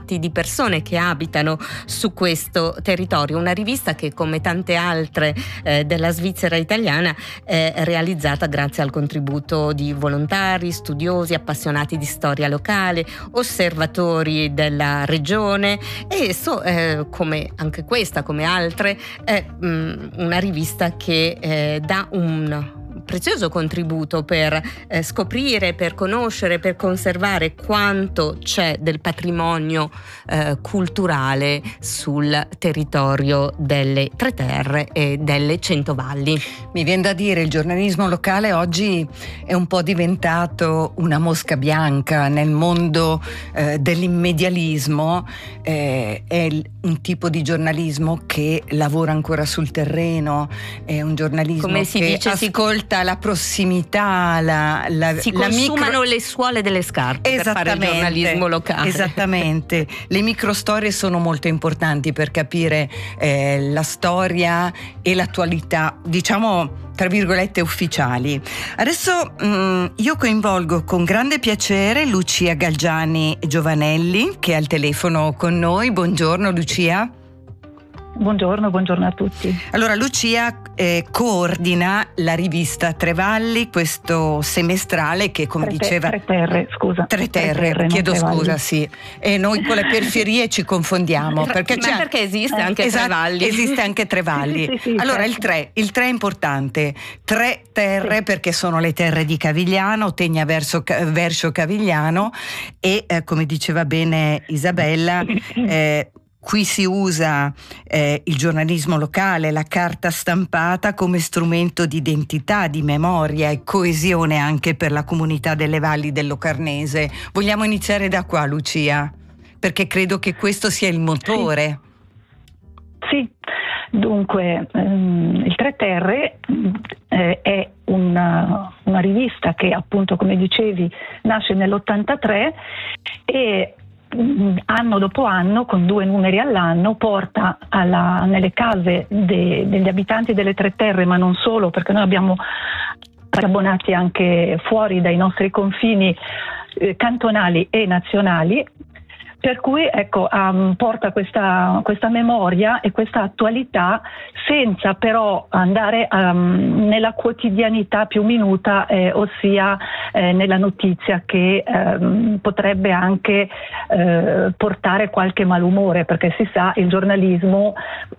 infatti di persone che abitano su questo territorio, una rivista che come tante altre della Svizzera italiana è realizzata grazie al contributo di volontari, studiosi, appassionati di storia locale, osservatori della regione e come anche questa, come altre, è una rivista che dà un prezioso contributo per scoprire, per conoscere, per conservare quanto c'è del patrimonio culturale sul territorio delle Tre Terre e delle Centovalli. Mi viene da dire, il giornalismo locale oggi è un po' diventato una mosca bianca nel mondo dell'immedialismo, è un tipo di giornalismo che lavora ancora sul terreno, è un giornalismo come si che dice, ascolta la prossimità, si consumano le suole delle scarpe per fare il giornalismo locale. Esattamente, le microstorie sono molto importanti per capire la storia e l'attualità, diciamo tra virgolette ufficiali. Adesso io coinvolgo con grande piacere Lucia Galgiani Giovanelli, che è al telefono con noi. Buongiorno Lucia. Buongiorno a tutti. Allora Lucia coordina la rivista Tre Valli, questo semestrale che come diceva... Tre Terre, scusa. Tre Terre, chiedo scusa, sì. E noi con le periferie ci confondiamo. Perché esiste anche Tre Valli. Esiste anche Tre Valli. Sì, allora certo. il 3 è importante. Tre Terre perché sono le terre di Cavigliano, Tegna verso Cavigliano e come diceva bene Isabella... Qui si usa il giornalismo locale, la carta stampata come strumento di identità, di memoria e coesione anche per la comunità delle valli del Locarnese. Vogliamo iniziare da qua, Lucia? Perché credo che questo sia il motore. Sì. Dunque, il Tre Terre è una rivista che appunto, come dicevi, nasce nell'83 e anno dopo anno, con 2 numeri all'anno, porta nelle case degli abitanti delle Tre Terre, ma non solo, perché noi abbiamo abbonati anche fuori dai nostri confini cantonali e nazionali. Per cui ecco, porta questa memoria e questa attualità senza però andare nella quotidianità più minuta, ossia nella notizia che potrebbe anche portare qualche malumore, perché si sa, il giornalismo,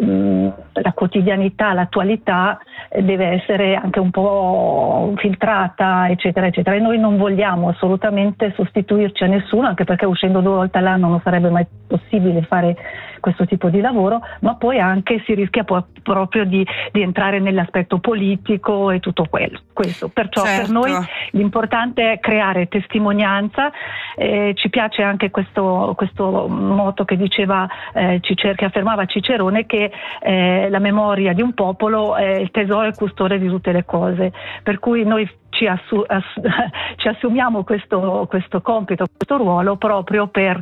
la quotidianità, l'attualità deve essere anche un po' filtrata, eccetera, eccetera. E noi non vogliamo assolutamente sostituirci a nessuno, anche perché uscendo 2 volte all'anno non sarebbe mai possibile fare questo tipo di lavoro, ma poi anche si rischia proprio di entrare nell'aspetto politico e tutto questo. Perciò certo. Per noi l'importante è creare testimonianza. Ci piace anche questo motto che diceva che affermava Cicerone, che la memoria di un popolo è il tesoro e il custode di tutte le cose, per cui noi ci assumiamo questo compito, questo ruolo proprio per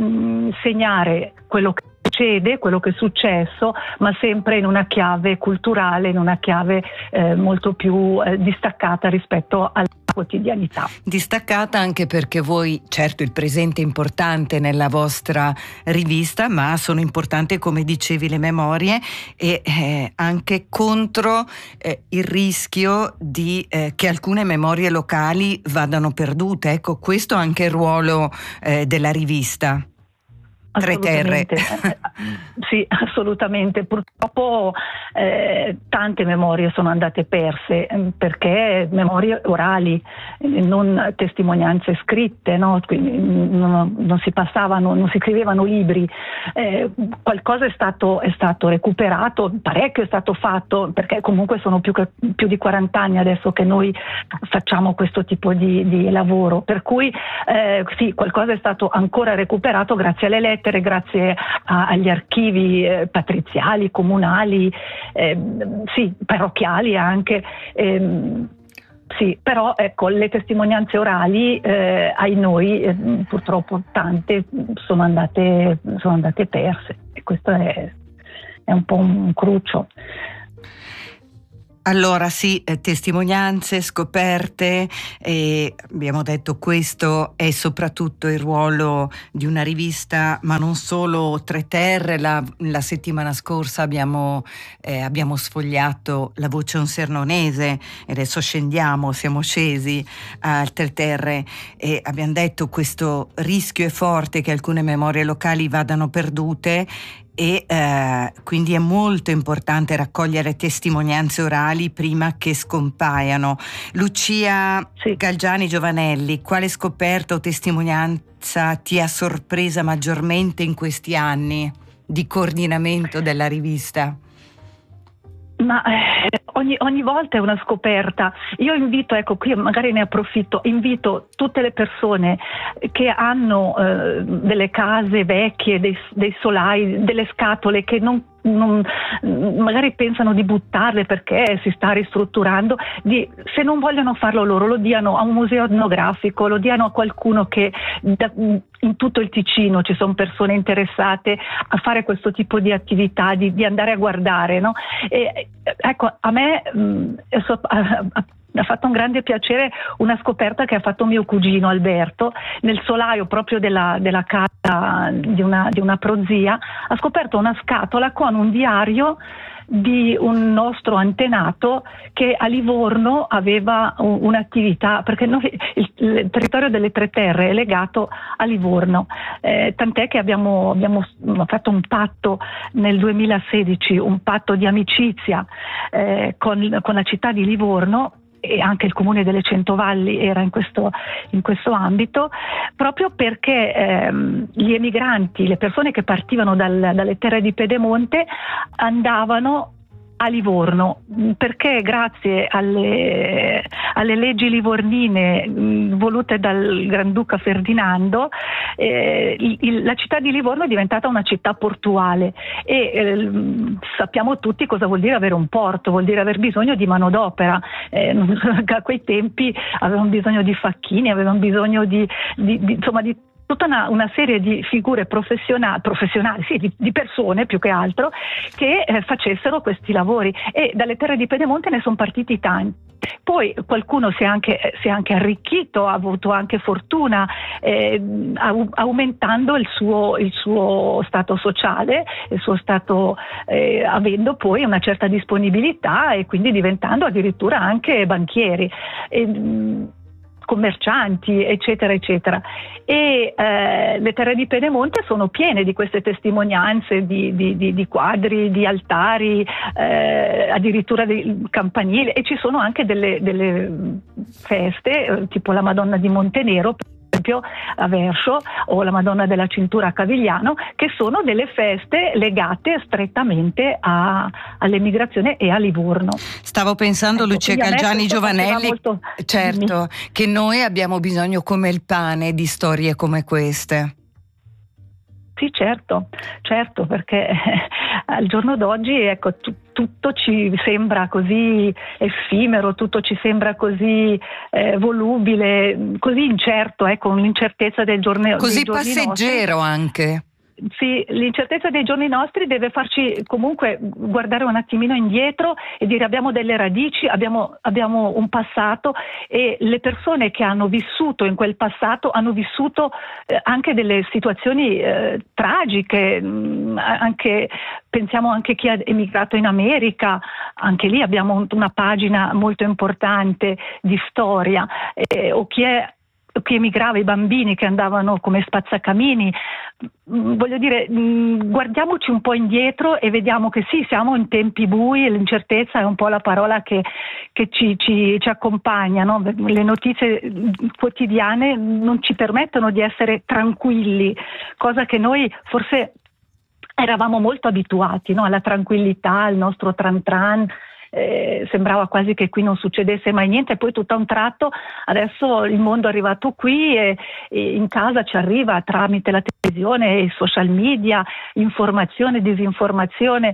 segnare quello che succede, quello che è successo, ma sempre in una chiave culturale, in una chiave molto più distaccata rispetto alla quotidianità. Distaccata anche perché voi, certo, il presente è importante nella vostra rivista, ma sono importanti, come dicevi, le memorie e anche contro il rischio di che alcune memorie locali vadano perdute. Ecco, questo è anche il ruolo della rivista Tre Terre. Sì, assolutamente. Purtroppo tante memorie sono andate perse, perché memorie orali, non testimonianze scritte, no? Quindi non si passavano, non si scrivevano libri. Qualcosa è stato recuperato, parecchio è stato fatto, perché comunque sono più di 40 anni adesso che noi facciamo questo tipo di lavoro, per cui sì, qualcosa è stato ancora recuperato grazie alle lettere, grazie agli archivi patriziali, comunali, sì, parrocchiali anche. Sì, però ecco, le testimonianze orali, ai noi, purtroppo tante sono andate perse, e questo è un po' un cruccio. Allora sì, testimonianze, scoperte, e abbiamo detto questo è soprattutto il ruolo di una rivista, ma non solo. Tre Terre, la settimana scorsa abbiamo sfogliato La Voce Onsernonese e adesso siamo scesi al Tre Terre e abbiamo detto questo rischio è forte che alcune memorie locali vadano perdute. E quindi è molto importante raccogliere testimonianze orali prima che scompaiano. Lucia Sì. Galgiani Giovanelli, quale scoperta o testimonianza ti ha sorpresa maggiormente in questi anni di coordinamento della rivista? Ma ogni volta è una scoperta. Io invito, ecco, qui magari ne approfitto, invito tutte le persone che hanno delle case vecchie, dei solai, delle scatole che non magari pensano di buttarle perché si sta ristrutturando, se non vogliono farlo loro, lo diano a un museo etnografico, lo diano a qualcuno che in tutto il Ticino ci sono persone interessate a fare questo tipo di attività, di andare a guardare, no? Ecco, a me ha fatto un grande piacere una scoperta che ha fatto mio cugino Alberto nel solaio proprio della casa di una prozia. Ha scoperto una scatola con un diario di un nostro antenato che a Livorno aveva un'attività, perché il territorio delle Tre Terre è legato a Livorno, tant'è che abbiamo fatto un patto nel 2016, un patto di amicizia con la città di Livorno, e anche il comune delle Centovalli era in questo ambito, proprio perché gli emigranti, le persone che partivano dalle terre di Pedemonte andavano a Livorno, perché grazie alle leggi livornine volute dal Granduca Ferdinando, la città di Livorno è diventata una città portuale e sappiamo tutti cosa vuol dire avere un porto, vuol dire aver bisogno di manodopera. A quei tempi avevano bisogno di facchini, avevano bisogno di tutta una serie di figure professionali, sì, di persone più che altro, che facessero questi lavori, e dalle terre di Pedemonte ne sono partiti tanti. Poi qualcuno si è anche arricchito, ha avuto anche fortuna, aumentando il suo stato sociale, il suo stato, avendo poi una certa disponibilità e quindi diventando addirittura anche banchieri, commercianti, eccetera eccetera. E le terre di Pedemonte sono piene di queste testimonianze di quadri, di altari, addirittura di campanili, e ci sono anche delle feste tipo la Madonna di Montenero, per esempio a Verso, o la Madonna della Cintura a Cavigliano, che sono delle feste legate strettamente all'emigrazione e a Livorno. Stavo pensando, ecco, Lucia Galgiani Giovanelli, certo, che noi abbiamo bisogno come il pane di storie come queste. Sì, certo, perché al giorno d'oggi, ecco, tutto ci sembra così effimero, tutto ci sembra così volubile, così incerto, con l'incertezza del giorno. Così passeggero nostri. Anche. Sì, l'incertezza dei giorni nostri deve farci comunque guardare un attimino indietro e dire: abbiamo delle radici, abbiamo un passato, e le persone che hanno vissuto in quel passato hanno vissuto anche delle situazioni tragiche, pensiamo anche a chi è emigrato in America, anche lì abbiamo una pagina molto importante di storia, o chi emigrava, i bambini che andavano come spazzacamini. Voglio dire, guardiamoci un po' indietro e vediamo che sì, siamo in tempi bui, e l'incertezza è un po' la parola che ci accompagna, no? Le notizie quotidiane non ci permettono di essere tranquilli, cosa che noi forse eravamo molto abituati, no? Alla tranquillità, al nostro tran tran. Sembrava quasi che qui non succedesse mai niente, e poi tutto a un tratto adesso il mondo è arrivato qui e in casa ci arriva tramite la televisione, i social media, informazione, disinformazione,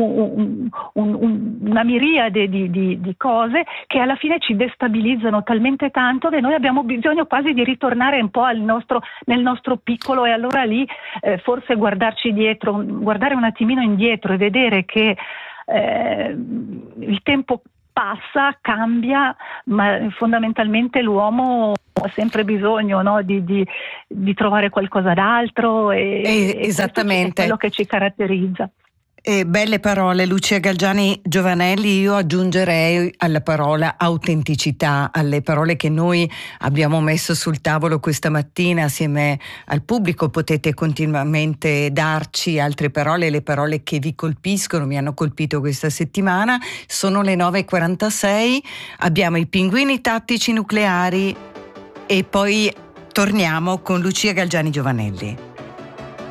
una miriade di cose che alla fine ci destabilizzano talmente tanto che noi abbiamo bisogno quasi di ritornare un po' nel nostro piccolo, e allora lì forse guardarci dietro, guardare un attimino indietro e vedere che il tempo passa, cambia, ma fondamentalmente l'uomo ha sempre bisogno, no, di trovare qualcosa d'altro e esattamente è quello che ci caratterizza. Belle parole, Lucia Galgiani Giovanelli. Io aggiungerei alla parola autenticità, alle parole che noi abbiamo messo sul tavolo questa mattina assieme al pubblico. Potete continuamente darci altre parole, le parole che vi colpiscono, mi hanno colpito questa settimana. Sono le 9:46, abbiamo i pinguini tattici nucleari e poi torniamo con Lucia Galgiani Giovanelli.